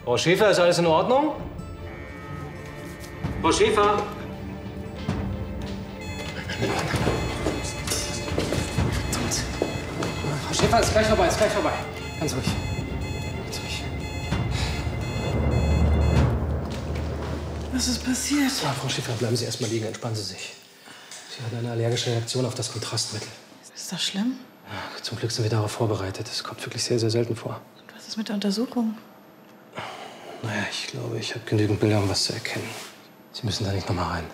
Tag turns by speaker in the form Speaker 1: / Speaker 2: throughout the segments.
Speaker 1: Frau Schäfer, ist alles in Ordnung? Frau Schäfer?
Speaker 2: Frau Schäfer, ist gleich vorbei, ist gleich vorbei. Ganz ruhig. Ganz ruhig.
Speaker 3: Was ist passiert?
Speaker 2: Ja, Frau Schäfer, bleiben Sie erst mal liegen, entspannen Sie sich. Sie hat eine allergische Reaktion auf das Kontrastmittel.
Speaker 3: Ist das schlimm?
Speaker 2: Ja, zum Glück sind wir darauf vorbereitet. Das kommt wirklich sehr, sehr selten vor.
Speaker 3: Und was ist mit der Untersuchung?
Speaker 2: Naja, ich glaube, ich habe genügend Bilder, um was zu erkennen. Sie müssen da nicht noch mal rein.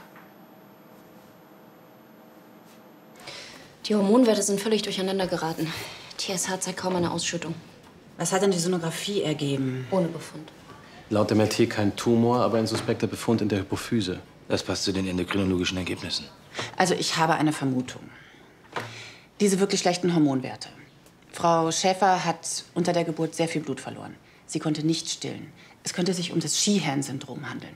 Speaker 4: Die Hormonwerte sind völlig durcheinander geraten. TSH zeigt kaum eine Ausschüttung.
Speaker 5: Was hat denn die Sonographie ergeben?
Speaker 4: Ohne Befund.
Speaker 6: Laut MRT kein Tumor, aber ein suspekter Befund in der Hypophyse.
Speaker 7: Das passt zu den endokrinologischen Ergebnissen.
Speaker 5: Also ich habe eine Vermutung. Diese wirklich schlechten Hormonwerte. Frau Schäfer hat unter der Geburt sehr viel Blut verloren. Sie konnte nicht stillen. Es könnte sich um das Sheehan-Syndrom handeln.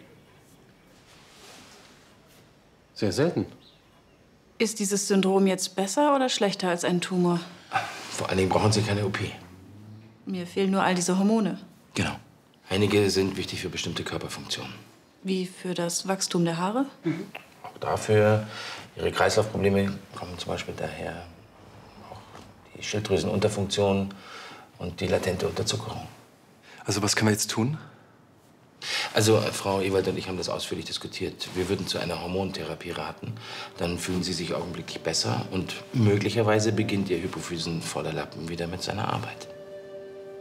Speaker 6: Sehr selten.
Speaker 3: Ist dieses Syndrom jetzt besser oder schlechter als ein Tumor?
Speaker 7: Vor allen Dingen brauchen Sie keine OP.
Speaker 3: Mir fehlen nur all diese Hormone.
Speaker 7: Genau. Einige sind wichtig für bestimmte Körperfunktionen.
Speaker 3: Wie für das Wachstum der Haare?
Speaker 7: Auch dafür, Ihre Kreislaufprobleme kommen zum Beispiel daher. Auch die Schilddrüsenunterfunktion und die latente Unterzuckerung.
Speaker 8: Also was können wir jetzt tun?
Speaker 7: Also, Frau Ewald und ich haben das ausführlich diskutiert. Wir würden zu einer Hormontherapie raten. Dann fühlen Sie sich augenblicklich besser und möglicherweise beginnt Ihr Hypophysenvorderlappen wieder mit seiner Arbeit.